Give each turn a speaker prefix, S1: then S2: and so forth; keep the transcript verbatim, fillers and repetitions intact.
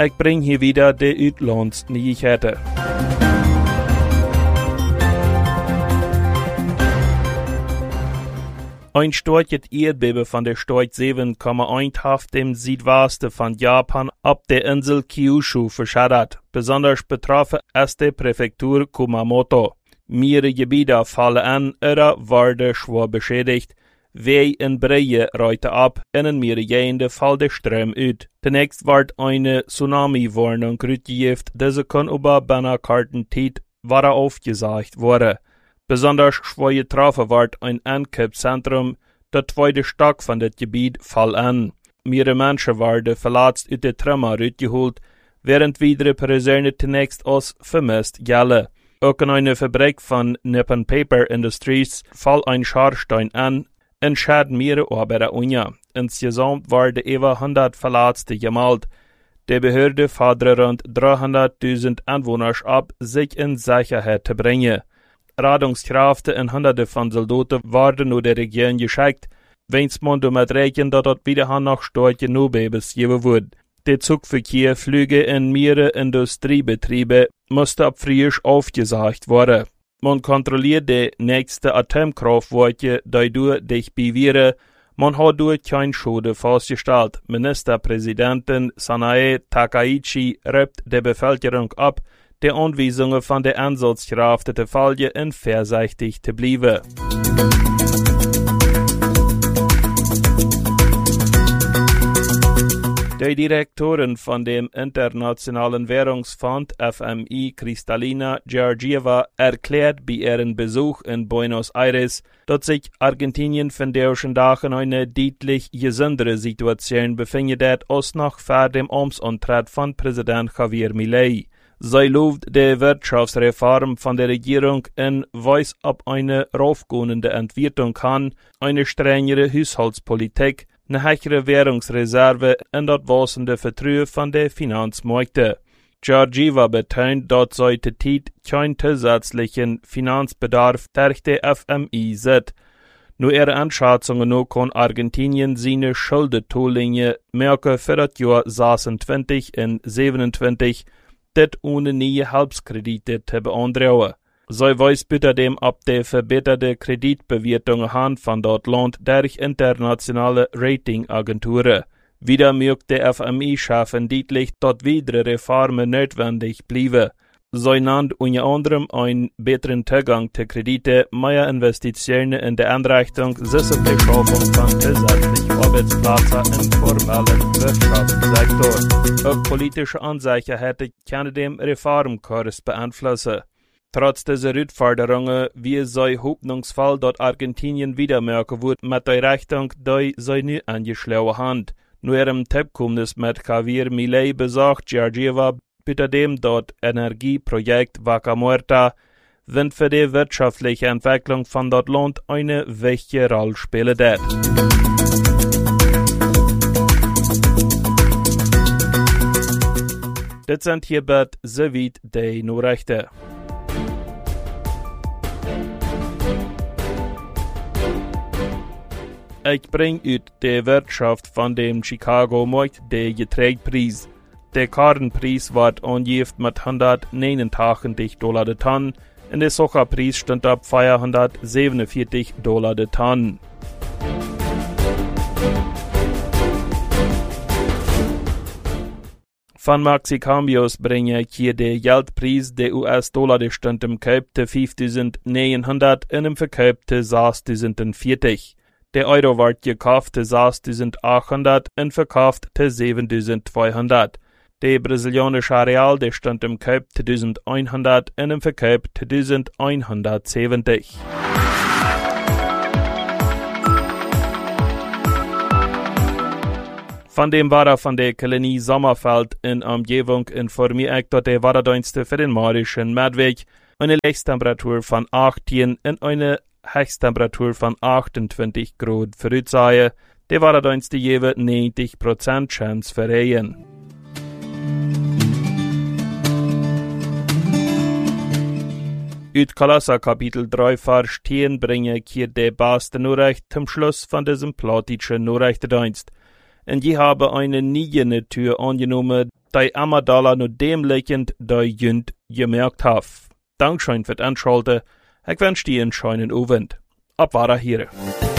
S1: Ich bring hier wieder de Uitlandsneuigheden. Ein starkes Erdbeben von der Stärke sieben Komma eins hat im Südwesten von Japan ab der Insel Kyushu verschadet. Besonders betroffen ist die Präfektur Kumamoto. Mehrere Gebiete fallen an oder werden schwer beschädigt. Wege in Breie reiten ab, in mehrere Gegenden fällt der Strom aus. Zunächst wird eine Tsunami-Warnung ausgerufen, diese kann über eine Kartenzeit aufgesagt werden. Besonders schwer getroffen wird ein Ankunftszentrum, der zweite Stock von dem Gebiet fällt an. Mehrere Menschen werden verletzt aus der Trümmer rausgeholt, während weitere Personen zunächst als vermisst gelten. Auch in einer Fabrik von Nippon Paper Industries fällt ein Schornstein an, und schaden mehrere Arbeiter unter. Insgesamt werden über hundert Verletzte gemeldet. Die Behörde fordert rund dreihunderttausend Anwohner ab, sich in Sicherheit zu bringen. Rettungskräfte und hunderte von Soldaten werden nur der Region geschickt, wenn man damit rechnet, dass dort wieder noch starke Notbebens geben wird. Der Zugverkehr, Flüge in mehrere Industriebetriebe musste ab frisch aufgesagt werden. Man kontrolliert die nächste Atomkraftwerke, die durch die Bewehren. Man hat durch kein Schade festgestellt. Ministerpräsidentin Sanae Takaichi rübt der Bevölkerung ab, die Anweisungen von der Einsatzkräfte zu folgen und vorsichtig zu bleiben. Die Direktorin von dem Internationalen Währungsfonds F M I, Kristalina Georgieva, erklärt bei ihrem Besuch in Buenos Aires, dass sich Argentinien von derischen Tagen in einer deutlich gesündere Situation befindet als noch vor dem Amtsantritt von Präsident Javier Milei. Sie lobt die Wirtschaftsreform von der Regierung und weist auf eine raufgehende Entwicklung an, eine strengere Haushaltspolitik, eine höhere Währungsreserve und das wachsende Vertrauen von den Finanzmärkten. Georgieva betont, dass seit der Zeit kein zusätzlichen Finanzbedarf durch die F M I sieht. Nur ihre Einschätzungen noch kann Argentinien seine Schuldenlinie merken für das Jahr sechsundzwanzig und siebenundzwanzig, das ohne neue Hilfskredite zu beantragen. Sie weist außerdem ab die verbesserte Kreditbewertung an von dort Land durch internationale Ratingagenturen. Wieder mögt der F M I schaffen deutlich, dass weitere Reformen notwendig bleiben. Sie nennt unter anderem einen besseren Zugang zu Krediten, mehr Investitionen in die Einrichtung, sicherte Schaffung von zusätzlichen Arbeitsplätzen im formellen Wirtschaftssektor. Auch politische Unsicherheiten können den Reformkurs beeinflussen. Trotz dieser Herausforderungen wie sei hoffnungsvoll, dass Argentinien wieder merken wird mit der Richtung, die sie nie angeschlagen hat. Nur ihrem Tippkommendes mit Javier Milei besagt Georgieva, bitte dem dort Energieprojekt Vaca Muerta, wenn für die wirtschaftliche Entwicklung von dort Land eine wichtige Rolle spielen wird. Das sind hierbei soweit die Nachrichten. Ich bring ut die Wirtschaft von dem Chicago-Markt den Getreidepreis. Der Kornpreis wird angegeben mit hundertneunundachtzig Dollar der Tonne und der Zuckerpreis stand ab vierhundertsiebenundvierzig Dollar der Tonne. Von Maxicambios bringe ich hier den Geldpreis der U S-Dollar, der stand im Kauf zu fünftausendneunhundert und im Verkauf zu sechstausendvierzig. Der Euro wird gekauft zu sechstausendachthundert und verkauft zu siebentausendzweihundert. Der brasilianische Real, der stand im Kauf zu eintausendeinhundert und im Verkauf zu eintausendeinhundertsiebzig. Von dem Wetter von der Kolonie Sommerfeld in Umgebung informiert ich, dass der Wetterdienste für den morgigen Mittwoch eine Höchsttemperatur von achtzehn und eine Höchsttemperatur von achtundzwanzig Grad voraussagen. Der Wetterdienste geben neunzig Prozent Chance für Regen. Uit Kolosser Kapitel drei Vers zehn bringe ich hier die beste Nachricht zum Schluss von diesem plattischen Nachrichtendienst. Und ich habe eine neue Natur angenommen, die Amadala nur dem liegend, die jünd gemerkt haf. Dankeschön für das Anschalten. Ich wünsche dir einen schönen Abend. Ab war hier.